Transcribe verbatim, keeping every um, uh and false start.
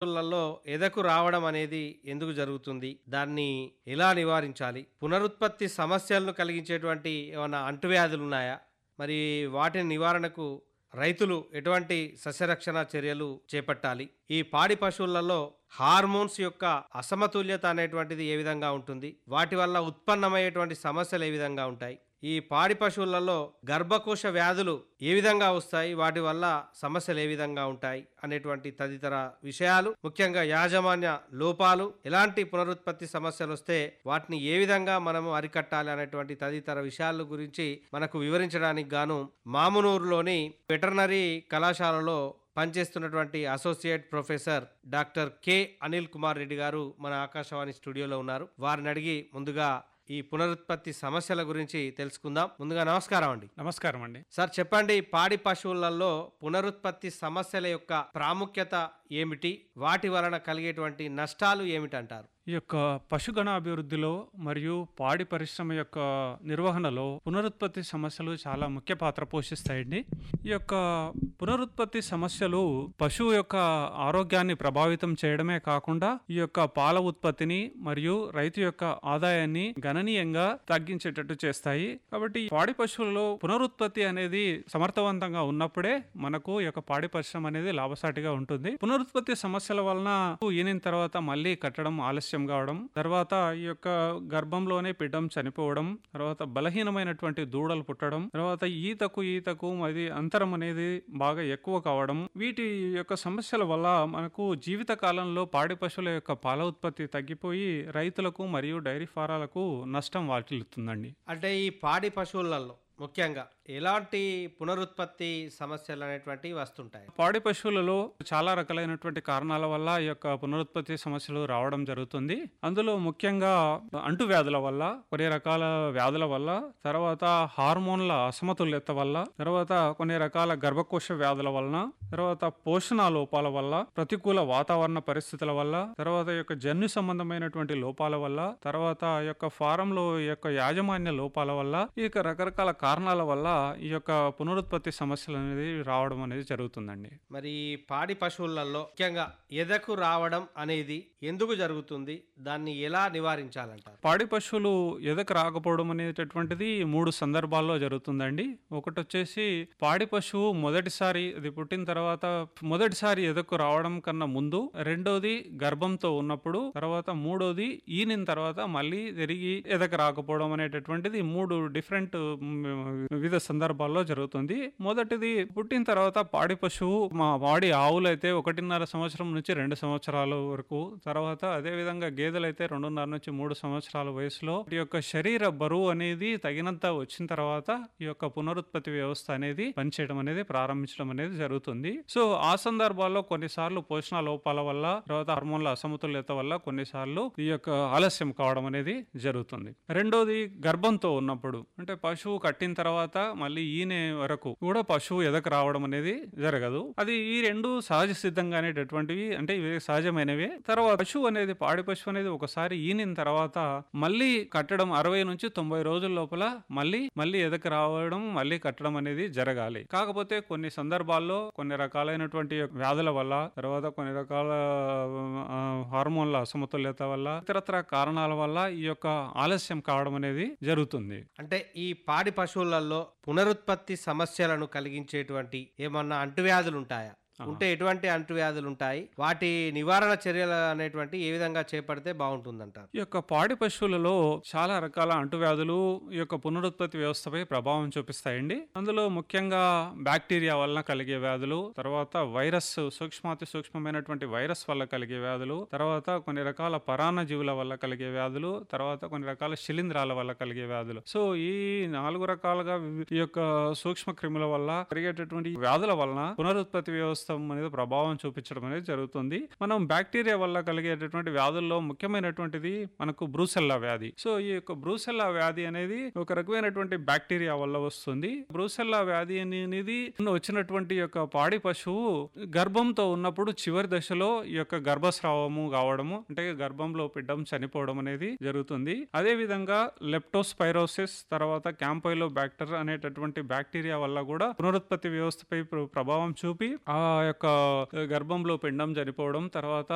పశువులలో ఎదకు రావడం అనేది ఎందుకు జరుగుతుంది? దాన్ని ఎలా నివారించాలి? పునరుత్పత్తి సమస్యలను కలిగించేటువంటి ఏమన్నా అంటువ్యాధులు ఉన్నాయా? మరి వాటి నివారణకు రైతులు ఎటువంటి సస్యరక్షణ చర్యలు చేపట్టాలి? ఈ పాడి పశువులలో హార్మోన్స్ యొక్క అసమతుల్యత అనేటువంటిది ఏ విధంగా ఉంటుంది? వాటి వల్ల ఉత్పన్నమయ్యేటువంటి సమస్యలు ఏ విధంగా ఉంటాయి? ఈ పాడి పశువులలో గర్భకోశ వ్యాధులు ఏ విధంగా వస్తాయి? వాటి వల్ల సమస్యలు ఏ విధంగా ఉంటాయి అనేటువంటి తదితర విషయాలు, ముఖ్యంగా యాజమాన్య లోపాలు, ఎలాంటి పునరుత్పత్తి సమస్యలు వస్తే వాటిని ఏ విధంగా మనము అరికట్టాలి అనేటువంటి తదితర విషయాల గురించి మనకు వివరించడానికి గాను మామునూరులోని వెటర్నరీ కళాశాలలో పనిచేస్తున్నటువంటి associate professor doctor K Anil Kumar Reddy గారు మన ఆకాశవాణి స్టూడియోలో ఉన్నారు. వారిని అడిగి ముందుగా ఈ పునరుత్పత్తి సమస్యల గురించి తెలుసుకుందాం. ముందుగా నమస్కారం అండి. నమస్కారం అండి. సార్ చెప్పండి, పాడి పశువులలో పునరుత్పత్తి సమస్యల యొక్క ప్రాముఖ్యత ఏమిటి? వాటి వలన కలిగేటువంటి నష్టాలు ఏమిటంటారు? ఈ యొక్క పశుగణ అభివృద్ధిలో మరియు పాడి పరిశ్రమ యొక్క నిర్వహణలో పునరుత్పత్తి సమస్యలు చాలా ముఖ్య పాత్ర పోషిస్తాయండి. ఈ యొక్క పునరుత్పత్తి సమస్యలు పశువు యొక్క ఆరోగ్యాన్ని ప్రభావితం చేయడమే కాకుండా ఈ యొక్క పాల ఉత్పత్తిని మరియు రైతు యొక్క ఆదాయాన్ని గణనీయంగా తగ్గించేటట్టు చేస్తాయి. కాబట్టి పాడి పశువులలో పునరుత్పత్తి అనేది సమర్థవంతంగా ఉన్నప్పుడే మనకు ఈ యొక్క పాడి పరిశ్రమ అనేది లాభసాటిగా ఉంటుంది. పునరుత్పత్తి సమస్యల వలన ఈనిన తర్వాత మళ్ళీ కట్టడం ఆలస్యం కావడం, తర్వాత ఈ యొక్క గర్భంలోనే పిడ్డం చనిపోవడం, తర్వాత బలహీనమైనటువంటి దూడలు పుట్టడం, తర్వాత ఈతకు ఈతకు అది అంతరం అనేది బాగా ఎక్కువ కావడం, వీటి యొక్క సమస్యల వల్ల మనకు జీవిత కాలంలో పాడి పశువుల యొక్క పాల ఉత్పత్తి తగ్గిపోయి రైతులకు మరియు డైరీ ఫారాలకు నష్టం వాటిల్లుతుందండి. అంటే ఈ పాడి పశువులలో ముఖ్యంగా ఎలాంటి పునరుత్పత్తి సమస్యలు అనేటువంటివి వస్తుంటాయి? పాడి పశువులలో చాలా రకాలైనటువంటి కారణాల వల్ల ఈ యొక్క పునరుత్పత్తి సమస్యలు రావడం జరుగుతుంది. అందులో ముఖ్యంగా అంటువ్యాధుల వల్ల, కొన్ని రకాల వ్యాధుల వల్ల, తర్వాత హార్మోన్ల అసమతుల్యత వల్ల, తర్వాత కొన్ని రకాల గర్భకోశ వ్యాధుల వలన, తర్వాత పోషణ లోపాల వల్ల, ప్రతికూల వాతావరణ పరిస్థితుల వల్ల, తర్వాత ఈ యొక్క జన్యు సంబంధమైనటువంటి లోపాల వల్ల, తర్వాత ఈ యొక్క ఫారంలో ఈ యొక్క యాజమాన్య లోపాల వల్ల, ఈ యొక్క రకరకాల కారణాల వల్ల ఈ యొక్క పునరుత్పత్తి సమస్యలు అనేది రావడం అనేది జరుగుతుందండి. మరి పాడి పశువులలో ముఖ్యంగా ఎదకు రావడం అనేది ఎందుకు జరుగుతుంది? దాన్ని ఎలా నివారించాలంటారు? పాడి పశువులు ఎదకు రాకపోవడం అనేటటువంటిది మూడు సందర్భాల్లో జరుగుతుందండి. ఒకటి వచ్చేసి పాడి పశువు మొదటిసారి అది పుట్టిన తర్వాత మొదటిసారి ఎదకు రావడం కన్నా ముందు, రెండోది గర్భంతో ఉన్నప్పుడు, తర్వాత మూడోది ఈనిన తర్వాత మళ్ళీ తిరిగి ఎదకు రాకపోవడం అనేటటువంటిది మూడు డిఫరెంట్ వివిధ సందర్భాల్లో జరుగుతుంది. మొదటిది పుట్టిన తర్వాత పాడి పశువు, మా పాడి ఆవులు అయితే ఒకటిన్నర సంవత్సరం నుంచి రెండు సంవత్సరాల వరకు, తర్వాత అదే విధంగా గేదెలు అయితే రెండున్నర నుంచి మూడు సంవత్సరాల వయసులో ఈ యొక్క శరీర బరువు అనేది తగినంత వచ్చిన తర్వాత ఈ యొక్క పునరుత్పత్తి వ్యవస్థ అనేది పనిచేయడం అనేది ప్రారంభించడం అనేది జరుగుతుంది. సో ఆ సందర్భాల్లో కొన్నిసార్లు పోషణ లోపాల వల్ల, తర్వాత హార్మోన్ల అసమతుల్యత వల్ల కొన్నిసార్లు ఈ యొక్క ఆలస్యం కావడం అనేది జరుగుతుంది. రెండోది గర్భంతో ఉన్నప్పుడు, అంటే పశువు కట్టిన తర్వాత మళ్ళీ ఈనే వరకు కూడా పశువు ఎదకు రావడం అనేది జరగదు. అది ఈ రెండు సహజ సిద్ధంగానేటటువంటివి, అంటే ఇవి సహజమైనవే. తర్వాత పశువు అనేది, పాడి పశువు అనేది ఒకసారి ఈనిన తర్వాత మళ్ళీ కట్టడం అరవై నుంచి తొంభై రోజుల లోపల మళ్ళీ మళ్ళీ ఎదకు రావడం, మళ్ళీ కట్టడం అనేది జరగాలి. కాకపోతే కొన్ని సందర్భాల్లో కొన్ని రకాలైనటువంటి వ్యాధుల వల్ల, తర్వాత కొన్ని రకాల హార్మోన్ల అసమతుల్యత వల్ల, ఇతరత్ర కారణాల వల్ల ఈ యొక్క ఆలస్యం కావడం అనేది జరుగుతుంది. అంటే ఈ పాడి పశువులలో పునరుత్పత్తి సమస్యలను కలిగించేటువంటి ఏమన్నా అంటువ్యాధులు ఉంటాయా? ఉంటే ఎటువంటి అంటువ్యాధులు ఉంటాయి? వాటి నివారణ చర్యలు అనేటువంటి ఏ విధంగా చేపడితే బాగుంటుందంటారు? ఈ యొక్క పాడి పశువులలో చాలా రకాల అంటువ్యాధులు ఈ యొక్క పునరుత్పత్తి వ్యవస్థపై ప్రభావం చూపిస్తాయండి. అందులో ముఖ్యంగా బ్యాక్టీరియా వలన కలిగే వ్యాధులు, తర్వాత వైరస్, సూక్ష్మాతి సూక్ష్మమైనటువంటి వైరస్ వల్ల కలిగే వ్యాధులు, తర్వాత కొన్ని రకాల పరాన్న జీవుల వల్ల కలిగే వ్యాధులు, తర్వాత కొన్ని రకాల శిలీంధ్రాల వల్ల కలిగే వ్యాధులు. సో ఈ నాలుగు రకాలుగా ఈ యొక్క సూక్ష్మ క్రిముల వల్ల కలిగేటటువంటి వ్యాధుల వలన పునరుత్పత్తి వ్యవస్థ అనేది ప్రభావం చూపించడం అనేది జరుగుతుంది. మనం బ్యాక్టీరియా వల్ల కలిగేటటువంటి వ్యాధుల్లో ముఖ్యమైనటువంటిది మనకు బ్రూసెల్లా వ్యాధి. సో ఈ యొక్క బ్రూసెల్లా వ్యాధి అనేది ఒక రకమైనటువంటి బ్యాక్టీరియా వల్ల వస్తుంది. బ్రూసెల్లా వ్యాధి అనేది వచ్చినటువంటి యొక్క పాడి పశువు గర్భంతో ఉన్నప్పుడు చివరి దశలో ఈ యొక్క గర్భస్రావము కావడము, అంటే గర్భంలో పిడ్డం చనిపోవడం అనేది జరుగుతుంది. అదే విధంగా లెప్టోస్పైరోసిస్, తర్వాత క్యాంపైలో బ్యాక్టర్ అనేటటువంటి బ్యాక్టీరియా వల్ల కూడా పునరుత్పత్తి వ్యవస్థపై ప్రభావం చూపి ఆ యొక్క గర్భంలో పిండం చనిపోవడం, తర్వాత